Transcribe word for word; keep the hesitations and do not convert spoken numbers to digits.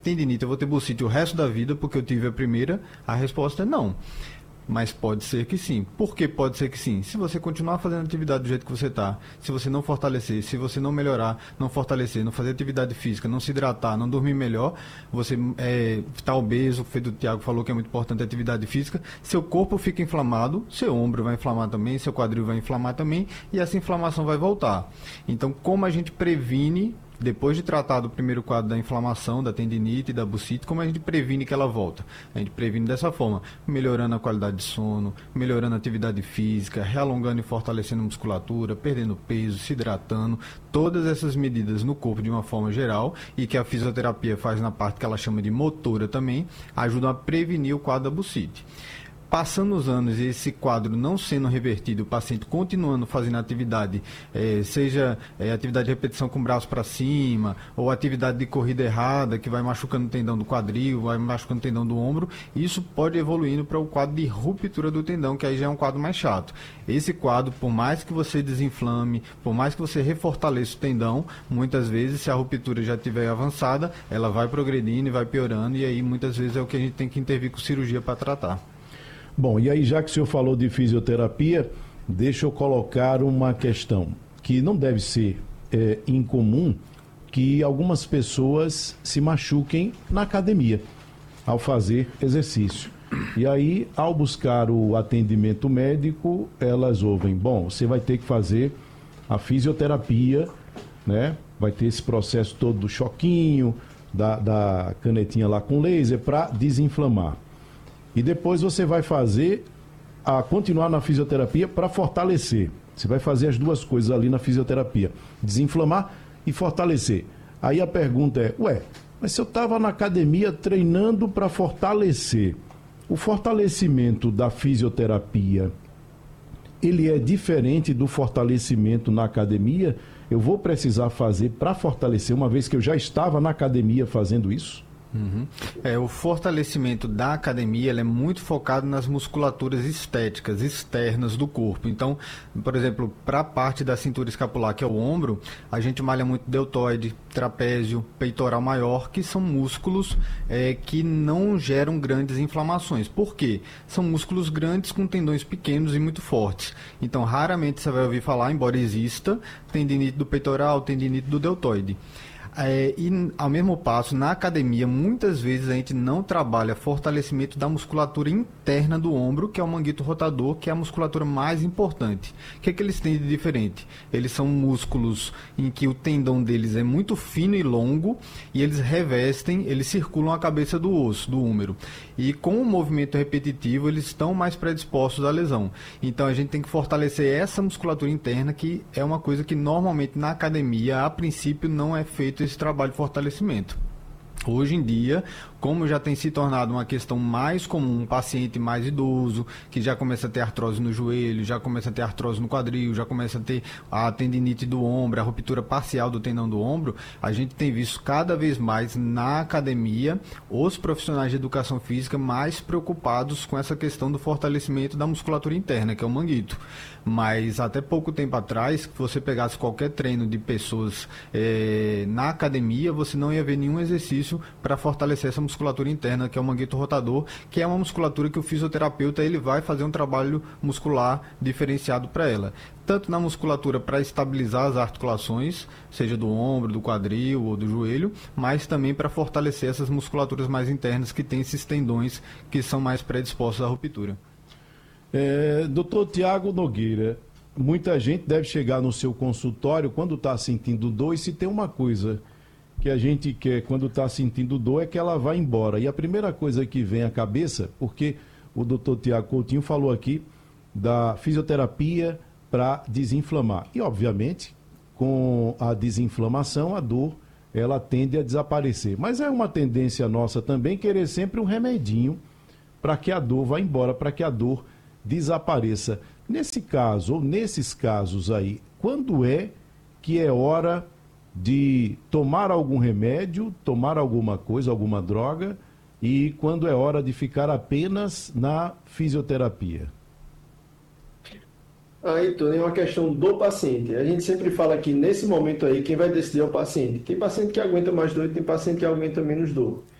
tendinite, eu vou ter bursite o resto da vida porque eu tive a primeira? A resposta é não. Mas pode ser que sim. Por que pode ser que sim? Se você continuar fazendo atividade do jeito que você está, se você não fortalecer, se você não melhorar, não fortalecer, não fazer atividade física, não se hidratar, não dormir melhor, você está é, obeso, o do Tiago falou que é muito importante a atividade física, seu corpo fica inflamado, seu ombro vai inflamar também, seu quadril vai inflamar também, e essa inflamação vai voltar. Então, como a gente previne, depois de tratar do primeiro quadro da inflamação, da tendinite e da bursite, como a gente previne que ela volta? A gente previne dessa forma, melhorando a qualidade de sono, melhorando a atividade física, realongando e fortalecendo a musculatura, perdendo peso, se hidratando, todas essas medidas no corpo de uma forma geral, e que a fisioterapia faz na parte que ela chama de motora também, ajudam a prevenir o quadro da bursite. Passando os anos e esse quadro não sendo revertido, o paciente continuando fazendo atividade, eh, seja eh, atividade de repetição com o braço para cima, ou atividade de corrida errada, que vai machucando o tendão do quadril, vai machucando o tendão do ombro, isso pode evoluindo para o quadro de ruptura do tendão, que aí já é um quadro mais chato. Esse quadro, por mais que você desinflame, por mais que você refortaleça o tendão, muitas vezes, se a ruptura já estiver avançada, ela vai progredindo e vai piorando, e aí muitas vezes é o que a gente tem que intervir com cirurgia para tratar. Bom, e aí já que o senhor falou de fisioterapia, deixa eu colocar uma questão que não deve ser é, incomum, que algumas pessoas se machuquem na academia ao fazer exercício. E aí, ao buscar o atendimento médico, elas ouvem, bom, você vai ter que fazer a fisioterapia, né? Vai ter esse processo todo do choquinho, da, da canetinha lá com laser para desinflamar. E depois você vai fazer, a continuar na fisioterapia para fortalecer. Você vai fazer as duas coisas ali na fisioterapia, desinflamar e fortalecer. Aí a pergunta é, ué, mas se eu estava na academia treinando para fortalecer, o fortalecimento da fisioterapia, ele é diferente do fortalecimento na academia? Eu vou precisar fazer para fortalecer, uma vez que eu já estava na academia fazendo isso? Uhum. É, o fortalecimento da academia ele é muito focado nas musculaturas estéticas, externas do corpo. Então, por exemplo, para a parte da cintura escapular, que é o ombro, a gente malha muito deltoide, trapézio, peitoral maior, que são músculos é, que não geram grandes inflamações. Por quê? São músculos grandes com tendões pequenos e muito fortes. Então, raramente você vai ouvir falar, embora exista, tendinite do peitoral, tendinite do deltoide. É, e ao mesmo passo, na academia, muitas vezes a gente não trabalha fortalecimento da musculatura interna do ombro, que é o manguito rotador, que é a musculatura mais importante. O que é que eles têm de diferente? Eles são músculos em que o tendão deles é muito fino e longo, e eles revestem, eles circulam a cabeça do osso, do húmero. E com o movimento repetitivo, eles estão mais predispostos à lesão. Então a gente tem que fortalecer essa musculatura interna, que é uma coisa que normalmente na academia, a princípio, não é feito esse trabalho de fortalecimento. Hoje em dia, como já tem se tornado uma questão mais comum, um paciente mais idoso, que já começa a ter artrose no joelho, já começa a ter artrose no quadril, já começa a ter a tendinite do ombro, a ruptura parcial do tendão do ombro, a gente tem visto cada vez mais na academia os profissionais de educação física mais preocupados com essa questão do fortalecimento da musculatura interna, que é o manguito. Mas até pouco tempo atrás, se você pegasse qualquer treino de pessoas eh, na academia, você não ia ver nenhum exercício para fortalecer essa musculatura interna, que é o manguito rotador, que é uma musculatura que o fisioterapeuta ele vai fazer um trabalho muscular diferenciado para ela. Tanto na musculatura para estabilizar as articulações, seja do ombro, do quadril ou do joelho, mas também para fortalecer essas musculaturas mais internas que têm esses tendões que são mais predispostos à ruptura. É, doutor Tiago Nogueira, muita gente deve chegar no seu consultório quando está sentindo dor, e se tem uma coisa que a gente quer quando está sentindo dor é que ela vá embora. E a primeira coisa que vem à cabeça, porque o doutor Tiago Coutinho falou aqui da fisioterapia para desinflamar. E, obviamente, com a desinflamação, a dor ela tende a desaparecer. Mas é uma tendência nossa também querer sempre um remedinho para que a dor vá embora, para que a dor desapareça. Nesse caso, ou nesses casos aí, quando é que é hora de tomar algum remédio, tomar alguma coisa, alguma droga, e quando é hora de ficar apenas na fisioterapia? Aí, Tony, é uma questão do paciente. A gente sempre fala que nesse momento aí, quem vai decidir é o paciente. Tem paciente que aguenta mais dor e tem paciente que aguenta menos dor.